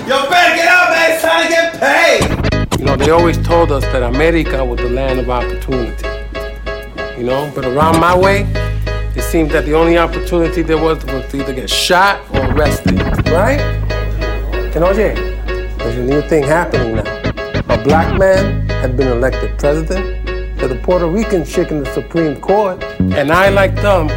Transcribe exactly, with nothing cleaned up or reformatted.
Yo, better get out, man. It's time to get paid. You know, they always told us that America was the land of opportunity. You know, but around my way, it seemed that the only opportunity there was was to either get shot or arrested, right? And oye, there's a new thing happening now. A black man had been elected president. There's a Puerto Rican chick in the Supreme Court. And I, like them,